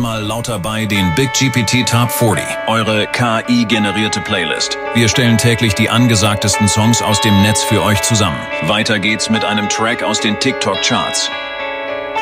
einmal lauter bei den Big GPT Top 40, eure KI-generierte Playlist. Wir stellen täglich die angesagtesten Songs aus dem Netz für euch zusammen. Weiter geht's mit einem Track aus den TikTok-Charts.